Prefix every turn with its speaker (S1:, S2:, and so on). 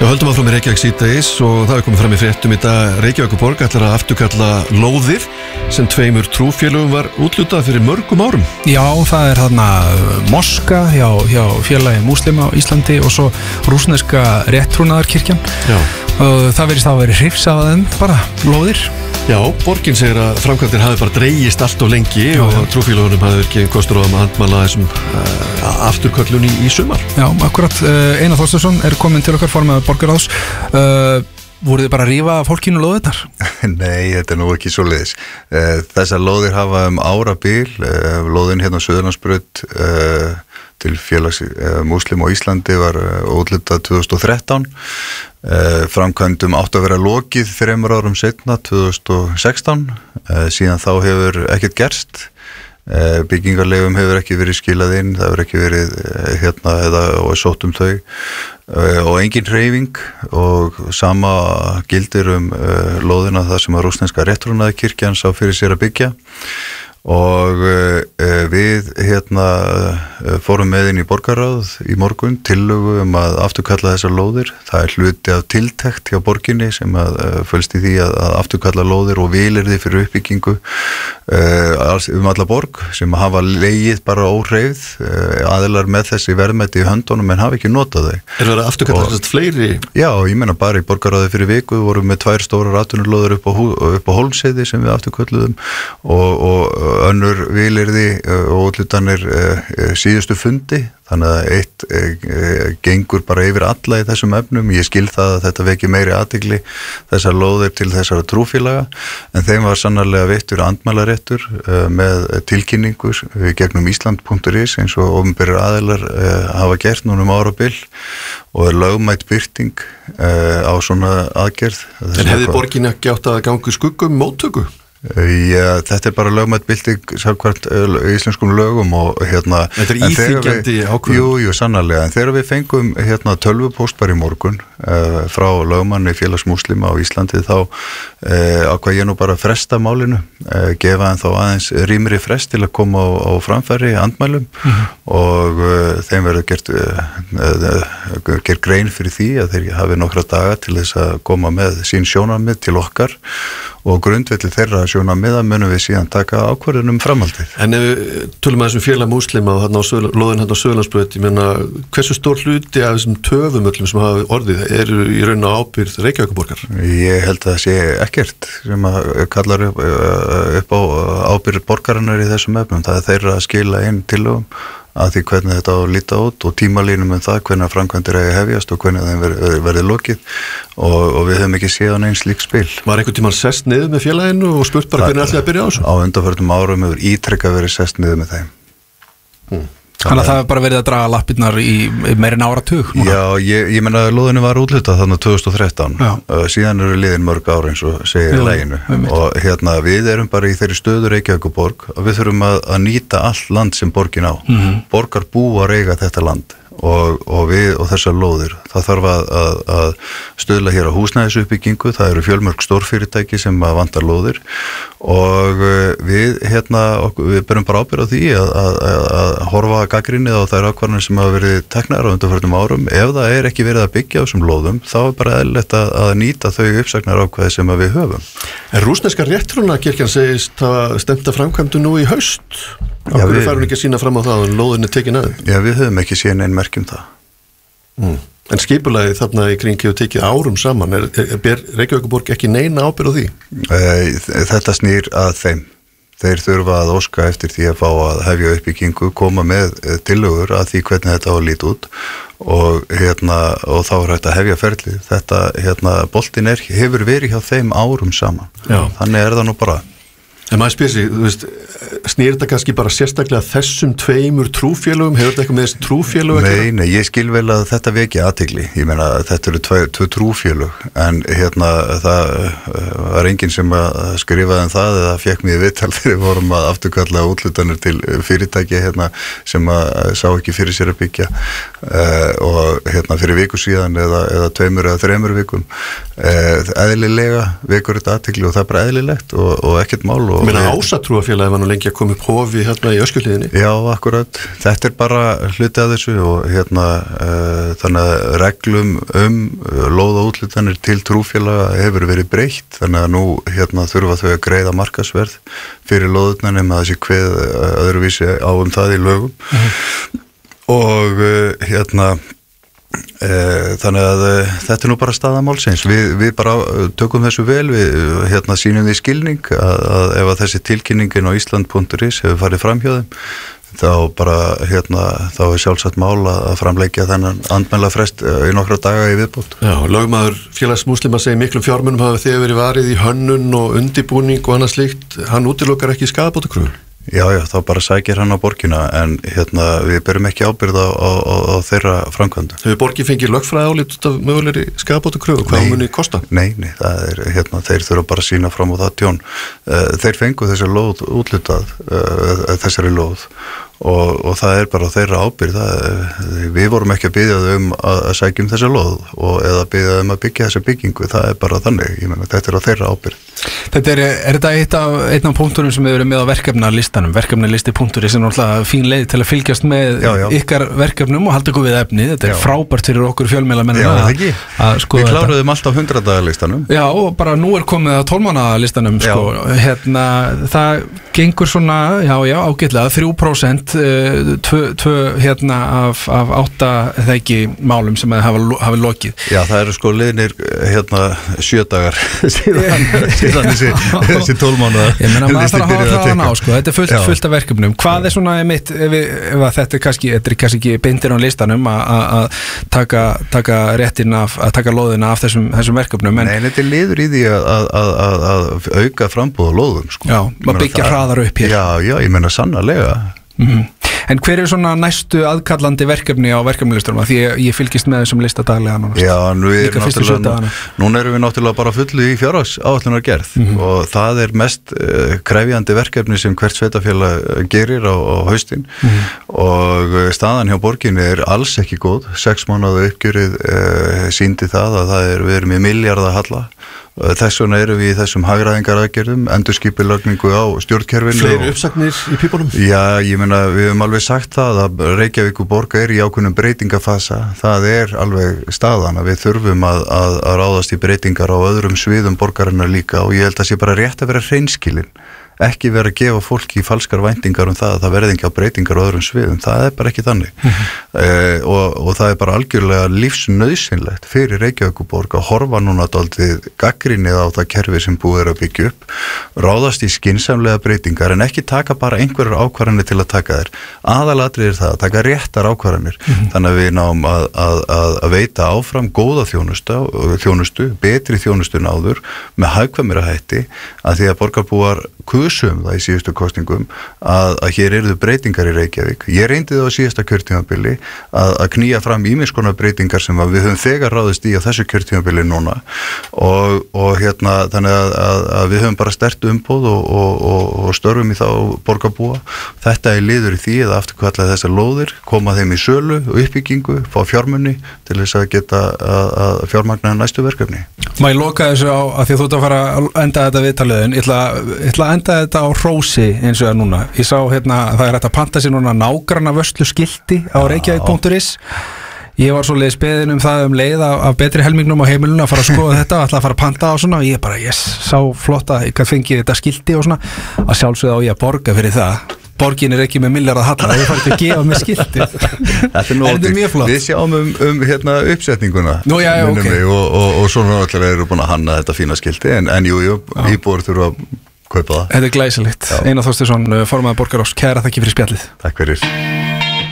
S1: Já, höldum áfram í Reykjavík síðdegis og það er komið fram í fréttum í dag. Reykjavíkurborg ætlar að afturkalla lóðir sem 2 trúfélögum var úthlutað fyrir mörgum árum.
S2: Já, það er þarna moska hjá félagi múslima á Íslandi og svo rússneska réttrúnaðarkirkjan.
S1: Já.
S2: Og það verðist að vera hrifsað af þeim bara lóðir.
S1: Já, borgin segir að framkvæmdir hafi bara dregist allt of lengi og trúfélögunum hafi verið kostur á að handmæla þessum afturköllun í sumar. Já, akkurat. Einar Þorsteinsson er komin til okkar formaður borgarráðs. Voruð þið bara að rífa fólkinu lóðirnar?
S3: Nei, þetta er nú ekki svoleiðis. Þessar lóðir hafa árabil, lóðin hérna á Suðurlandsbraut til félags múslima á Íslandi var úthlutað 2013. Framkvæmdum áttu að vera lokið 3 árum seinna, 2016. Síðan þá hefur ekkert gerst. Byggingarlegum hefur ekki verið skilað inn, það hefur ekki verið hérna eða sótt þau og engin hreyfing og sama gildir lóðina það sem að rússneska réttrúnaðarkirkjan sá fyrir sér að byggja og við hérna fórum með inn í borgarráð í morgun tillögu að afturkalla þessar lóðir. Það er hluti af tiltekt hjá borginni sem að fölst í því að afturkalla lóðir og vilyrði fyrir uppbyggingu alla borg sem hafa legið bara óhreyfð aðilar með þessi verðmæti í höndunum en hafa ekki notað þau.
S1: Er það afturkalla þessast fleiri? Já,
S3: ég meina bara í borgarráði fyrir viku vorum með 2 stórar atvinnulóðir upp á Hólmsheiði sem við afturkölluðum og önnur vilyrði og úthlutanir síðustu fundi, þannig að eitt gengur bara yfir alla í þessum efnum. Ég skil það að þetta veki meiri athygli þessar lóðir til þessara trúfélaga, en þeim var sannarlega veittur andmælaréttur með tilkynningu gegnum Ísland.is eins og opinberir aðilar hafa gert núna árabil og er lögmætt birting á svona aðgerð.
S1: En hefði borgin ekki átt að ganga skuggum móttöku?
S3: Já, þetta er bara lögmætt bylting samkvæmt íslenskum lögum og hérna.
S1: Þetta er íþyngjandi ákvörðun.
S3: Jú, sannarlega, en þegar við fengum hérna tölvupóst bara í morgun frá lögmanni félags múslima á Íslandi þá ákvað ég nú bara fresta málinu, gefa þeim þá aðeins rýmri frest til að koma á framfæri andmælum og þeim verður gert grein fyrir því að þeir hafi nokkra daga til þess að koma með sín sjónarmið til okkar og grundvelli þeirra sjónarmiða munum við síðan taka ákvörðun framhaldið. En
S1: ef við tölum að þessum félag múslima og lóðin hérna á Suðurlandsbraut, ég meina, hversu stór hluti af þessum töfum öllum sem hafa orðið eru í raun á ábyrgð Reykjavíkurborgar?
S3: Ég held að það sé ekkert sem að kallar upp á ábyrgð borgarinnar í þessum efnum. Það er þeirra að skila inn tillögum að því hvernig þetta á að líta út og tímalínum það, hvernig framkvæmdir eigi hefjast og hvernig þeim verði lokið og við höfum ekki séð á neins slík spil.
S1: Var einhvern tímann sest niður með félaginu og spurt bara hvernig ætlaði að byrja á þessu?
S3: Á undanförnum árum hefur ítrekkað verið sest niður með þeim.
S2: Þannig að það hefur bara verið að draga lappirnar í meira en áratug núna?
S3: Já, ég meina að lóðinu var úthlutað þannig 2013. Síðan eru liðin mörg ár eins og segir í læginu. Og hérna við erum bara í þeirri stöðu Reykjavíkurborg og við þurfum að nýta allt land sem borgin á. Borgar búa að eiga þetta land og við og þessar lóðir. Það þarf að stuðla hér á húsnæðisuppbyggingu, það eru fjölmörg stórfyrirtæki sem vantar lóðir og við berum bara ábyrgð á því að horfa gagnrýnið á þær ákvarðanir sem hafa verið teknar á undanförnum árum. Ef það er ekki verið að byggja á þessum lóðum, þá er bara eðlilegt að nýta þau uppsagnarákvæði sem við höfum.
S1: En rússneska réttrúnaðarkirkjan segist að stefna framkvæmdu nú í haust.
S3: Já,
S1: við farum ekki að sína fram á það að lóðin er tekin að.
S3: Já, við höfum ekki séð nein merkjum það.
S1: En skipulagið þarna í kring hefur tekið árum saman. Ber Reykjavíkurborg ekki neina ábyrgð á því?
S3: Þetta snýr að þeim. Þeir þurfa að óska eftir því að fá að hefja uppbyggingu, koma með tillögur að því hvernig þetta á að líta út og þá er þetta að hefja ferlið. Þetta boltinn hefur verið hjá þeim árum saman. Já. Þannig er það nú bara.
S1: En maður spyr sig, þú veist, snýr þetta kannski bara sérstaklega þessum 2 trúfélögum? Hefur þetta eitthvað með þessi trúfélög?
S3: Nei, ég skil vel að þetta veki athygli. Ég meina að þetta eru 2 trúfélög, en það var enginn sem að skrifaði það eða fekk mér viðtal þegar við vorum að afturkalla úthlutanir til fyrirtæki sem að sá ekki fyrir sér að byggja og fyrir viku síðan eða 2 eða 3 vikum. eðlilega vekur þetta athygli og það bara eðlilegt og ekkert mál.
S1: Meina Ásatrúarfélagið var nú lengi að koma upp hofi hérna í Öskjuhlíðinni?
S3: Já, akkurat. Þetta bara hluti af þessu og þannig að reglum lóðaúthlutanir til trúfélaga hefur verið breytt, þannig að nú þurfa þau að greiða markaðsverð fyrir lóðurnar nema þessi kveð öðruvísi á það í lögum. Og þannig að þetta nú bara staða málsins. Við bara tökum þessu vel, við sýnum því skilning að ef að þessi tilkynningin á Ísland.is hefur farið fram hjá þeim, þá bara þá sjálfsagt mál að framleggja þennan andmælafrest í nokkra daga í viðbót.
S1: Já, lögmaður Félags múslima segir miklum fjármunum hafa þegar verið varið í hönnun og undirbúning og annað slíkt. Hann útilokar ekki skaðabótakröfur?
S3: Já, þá bara sækir hann á borgina en við berum ekki ábyrgð á þeirra framkvæmdu.
S1: Hefur borgin fengið lögfræði álit út af mögulegri skaðabótakröfu? Hvað muni kosta?
S3: Nei, það þeir þurfa bara að sýna fram á það tjón. Þeir fengu þessi lóð útlutað, þessari lóð og það bara þeirra ábyrgð. Við vorum ekki að biðja þau að sækja þessa lóð eða biðja þau að byggja þessa byggingu, það bara þannig, ég meina þetta á þeirra ábyrgð.
S2: Þetta er þetta einn af punktunum sem við erum með á verkefnalistanum, verkefnalisti.is er náttúrulega fín leið til að fylgjast með ykkar verkefnum og halda ykkur við efni, þetta er frábært fyrir okkur fjölmiðlamennina að skoða þetta. Við
S3: kláruðum alltaf 100 daga listanum.
S2: Já, og bara nú er komið að 12 mánaða listanum, það gengur svona, ágætlega 3% af 8 þekki málum sem hafa lokið. Já,
S3: það eru liðnir 7 dagar síðan þessi 12 mánaða.
S2: Ég meina maður þarf að hafa hraðan á, þetta er fullt af verkefnum. Hvað er svona mitt, ef þetta er kannski ekki beintir á listanum að taka réttin að taka lóðina af þessum verkefnum?
S3: Nei, þetta er liður í því að auka framboð á lóðum.
S2: Já, maður byggja hraðar upp hér.
S3: Já, ég meina sannarlega.
S2: En hver er svona næstu aðkallandi verkefni á verkefnilistanum? Því ég fylgist með þessum lista daglega núna.
S3: Já, núna erum við náttúrulega bara fullu í fjárhagsáætlunargerð og það er mest krefjandi verkefni sem hvert sveitarfélag gerir á haustin og staðan hjá borginni er alls ekki góð. 6 mánaða uppgjörið sýndi það að við erum í milljarða halla. Þess vegna erum við í þessum hagræðingaraðgerðum, endurskipulagningu á stjórnkerfinu.
S1: Fleiri uppsagnir í pípunum?
S3: Já, ég meina, við höfum alveg sagt það að Reykjavíkurborg er í ákveðnum breytingafasa. Það er alveg staðan að við þurfum að ráðast í breytingar á öðrum sviðum borgarinnar líka og ég held að sé bara rétt að vera hreinskilinn. Ekki vera að gefa fólki falskar væntingar það að það verði ekki á breytingar á öðrum sviðum, það er bara ekki þannig og það er bara algjörlega lífsnauðsynlegt fyrir Reykjavíkurborg að horfa núna dálítið gagnrýnið á það kerfi sem búið er að byggja upp, ráðast í skynsamlega breytingar en ekki taka bara einhverjar ákvarðanir til að taka þær. Aðalatriðir það að taka réttar ákvarðanir, þannig að við náum að veita áfram góða þjónustu, betri þjónustu en áður með hagkvæmari hætti að því að borgarbúar kusum það í síðustu kosningum að hér eru breytingar í Reykjavík. Ég reyndi það á síðasta kjörtímabili að knýja fram ýmiss konar breytingar sem við höfum þegar ráðist í á þessu kjörtímabili núna og þannig að við höfum bara sterkt umboð og störfum í þá borgarbúa. Þetta er liður í því að afturkalla þessar lóðir, koma þeim í sölu og uppbyggingu, fá fjármuni til þess að geta að fjármagna næstu verkefni.
S2: Má ég loka þessu á að því þú ert að fara að enda þetta viðtalið, ég ætla að enda þetta á hrósi eins og það núna. Ég sá það er hægt að panta sér núna nágranna vörsluskilti á Reykjavík.is. Ég var svoleiðis beðin það leið af betri helmingnum á heimilinu að fara að skoða þetta og ætla að fara að panta á svona og ég bara, sá flott að ég fengi þetta skilti og svona að sjálfsögða á ég að borga fyrir það. Borgin er ekki með milljarða halla, það farið ekki að gefa með skilti.
S3: Þetta er mjög flott. Við sjáum uppsetninguna og svona allir eru búin að hanna þetta fína skilti en íbúar þurfa að kaupa það.
S2: Þetta er glæsilegt. Einar Þorsteinsson, formaður Borgarráðs, kæra þakki fyrir spjallið.
S3: Takk fyrir.